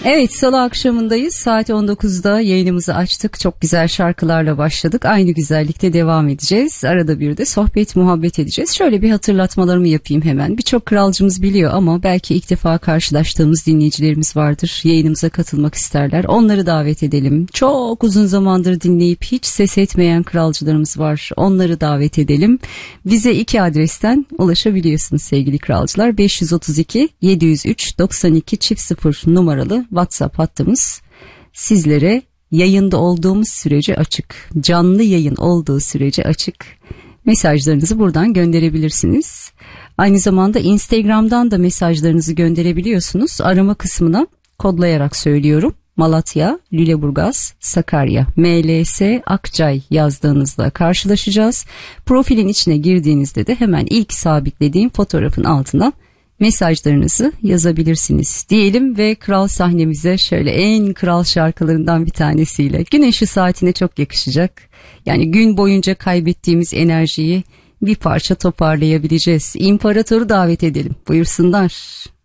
Evet, salı akşamındayız. Saat 19'da yayınımızı açtık. Çok güzel şarkılarla başladık. Aynı güzellikte devam edeceğiz. Arada bir de sohbet, muhabbet edeceğiz. Şöyle bir hatırlatmalarımı yapayım hemen. Birçok kralcımız biliyor ama belki ilk defa karşılaştığımız dinleyicilerimiz vardır. Yayınımıza katılmak isterler. Onları davet edelim. Çok uzun zamandır dinleyip hiç ses etmeyen kralcılarımız var. Onları davet edelim. Bize iki adresten ulaşabiliyorsunuz sevgili kralcılar. 532 703 92 0 numaralı WhatsApp hattımız sizlere yayında olduğumuz sürece açık. Canlı yayın olduğu sürece açık. Mesajlarınızı buradan gönderebilirsiniz. Aynı zamanda Instagram'dan da mesajlarınızı gönderebiliyorsunuz. Arama kısmına kodlayarak söylüyorum. Malatya, Lüleburgaz, Sakarya, MLS, Akçay yazdığınızda karşılaşacağız. Profilin içine girdiğinizde de hemen ilk sabitlediğim fotoğrafın altına mesajlarınızı yazabilirsiniz diyelim ve kral sahnemize şöyle en kral şarkılarından bir tanesiyle Güneş Işığı Saatine çok yakışacak. Yani gün boyunca kaybettiğimiz enerjiyi bir parça toparlayabileceğiz. İmparatoru davet edelim. Buyursunlar.